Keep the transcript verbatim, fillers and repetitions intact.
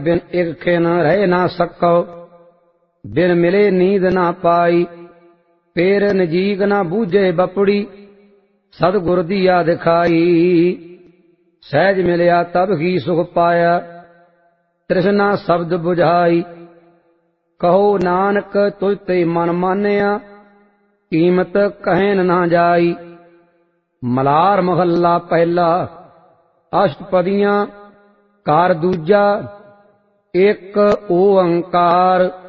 बिन एक खिन रह ना सको, बिन मिले नींद ना पाई। पेर नजीक ना बूझे बपड़ी, सतगुर दिया दिखाई। सहज मिलया तब ही सुख पाया, तृष्णा शब्द बुझाई। कहो नानक तुझ ते मन मानिया, कीमत कहन ना जाई। मलार महला पहला, अष्टपदियां कार दूजा। एक ओंकार